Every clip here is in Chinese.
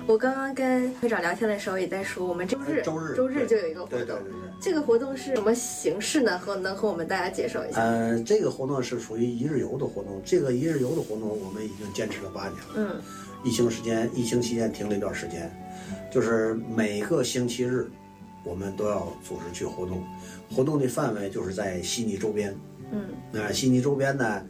我刚刚跟会长聊天的时候也在说，我们周日就有一个活动。对。这个活动是什么形式呢？能和我们大家介绍一下？ 这个活动是属于一日游的活动。这个一日游的活动我们已经坚持了8年了。疫情期间停了一段时间，就是每个星期日我们都要组织去活动。活动的范围就是在悉尼周边。那悉尼周边呢，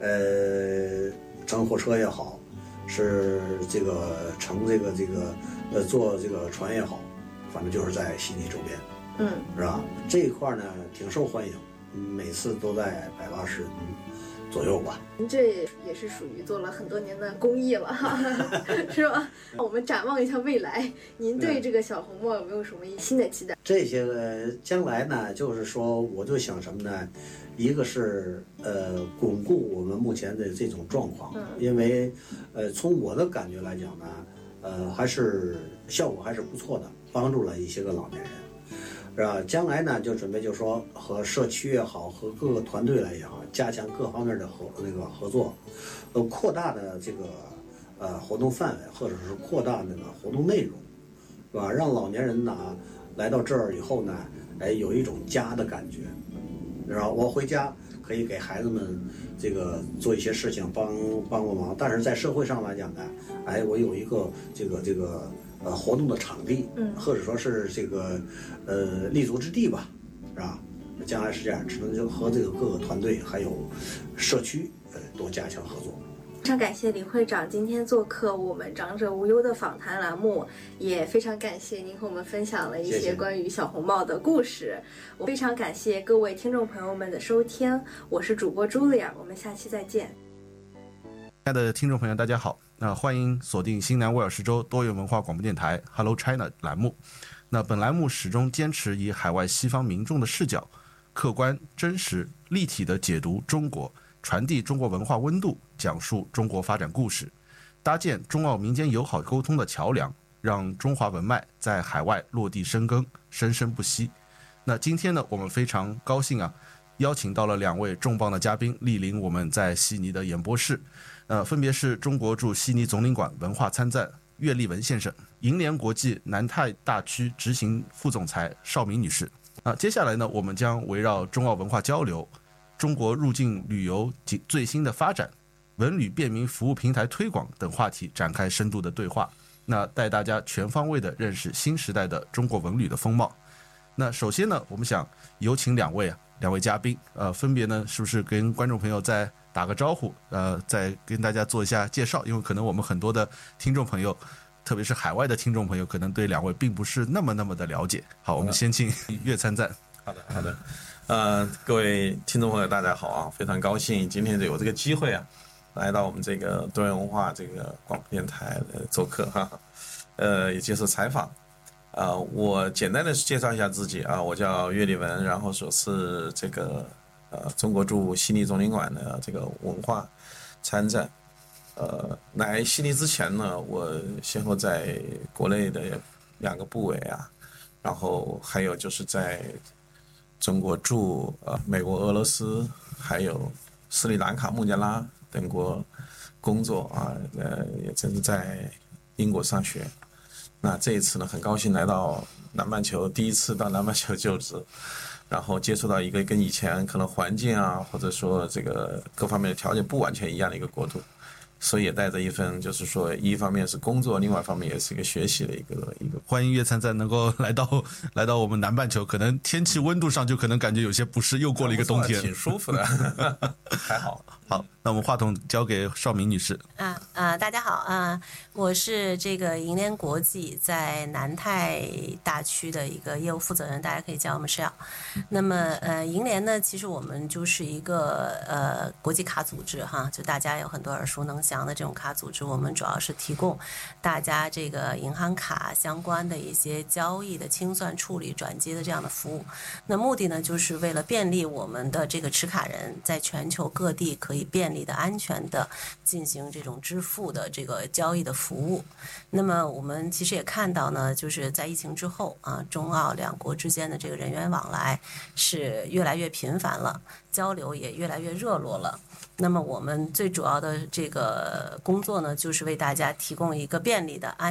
乘火车也好，是这个乘坐这个船也好，反正就是在悉尼周边。是吧？这一块呢挺受欢迎，每次都在180人左右吧。 您这也是属于做了很多年的公益了，是吧？我们展望一下未来，您对这个小红帽有没有什么新的期待？ 这些将来呢，就是说我就想什么呢？一个是巩固我们目前的这种状况，因为从我的感觉来讲呢，还是效果还是不错的，帮助了一些个老年人。是吧？将来呢，就准备就说和社区也好，和各个团队来讲，加强各方面的合作，扩大的这个活动范围，或者是扩大那个活动内容，是吧？让老年人呢来到这儿以后呢，有一种家的感觉，是吧？我回家可以给孩子们这个做一些事情，帮忙，但是在社会上来讲呢，我有一个这个。活动的场地，或者说是这个立足之地吧，是吧？将来是这样，只能就和这个各个团队还有社区多加强合作。 非常感谢李会长今天做客我们长者无忧的访谈栏目，也非常感谢您和我们分享了一些关于小红帽的故事。我非常感谢各位听众朋友们的收听，我是主播茱莉亚，我们下期再见。 亲爱的听众朋友大家好，欢迎锁定新南威尔士州多元文化广播电台 Hello China 栏目。本栏目始终坚持以海外西方民众的视角，客观、真实、立体地解读中国，传递中国文化温度，讲述中国发展故事，搭建中澳民间友好沟通的桥梁，让中华文脉在海外落地生根，生生不息。今天呢，我们非常高兴邀请到了2位重磅的嘉宾莅临我们在悉尼的演播室。分别是中国驻悉尼总领馆文化参赞岳立文先生，银联国际南太大区执行副总裁邵明女士。接下来呢，我们将围绕中澳文化交流、中国入境旅游及最新的发展、文旅便民服务平台推广等话题展开深度的对话，带大家全方位的认识新时代的中国文旅的风貌。首先呢，我们想有请两位嘉宾，分别呢是不是跟观众朋友再打个招呼，再跟大家做一下介绍，因为可能我们很多的听众朋友，特别是海外的听众朋友，可能对2位并不是那么的了解。好，我们先请岳参赞。 好的，各位听众朋友大家好啊，非常高兴今天有这个机会来到我们这个多元文化这个广播电台做客也接受采访。我简单的介绍一下自己我叫岳立文，然后所是这个中国驻悉尼总领馆的这个文化参赞。来悉尼之前呢，我先后在国内的2个部委然后还有就是在中国驻美国、俄罗斯还有斯里兰卡、孟加拉等国工作也正是在英国上学。这一次呢，很高兴来到南半球，第一次到南半球就职，然后接触到一个跟以前可能环境或者说这个各方面的条件不完全一样的一个国度，所以也带着一份就是说一方面是工作，另外一方面也是一个学习的一个。 欢迎岳参赞能够来到我们南半球，可能天气温度上就可能感觉有些不适，又过了一个冬天， 挺舒服的还好。 好，那我们话筒交给邵明女士。 大家好我是这个银联国际在南太大区的一个业务负责人，大家可以叫我们 Michelle。那么银联呢，其实我们就是一个国际卡组织就大家有很多耳熟能详的这种卡组织，我们主要是提供大家这个银行卡相关的一些交易的清算、处理、转接的这样的服务。那目的呢，就是为了便利我们的这个持卡人在全球各地可以便利的、安全的进行这种支付的这个交易的服务。那么我们其实也看到呢，就是在疫情之后中澳2国之间的这个人员往来是越来越频繁了，交流也越来越热络了。那么我们最主要的这个工作呢，就是为大家提供一个便利的、安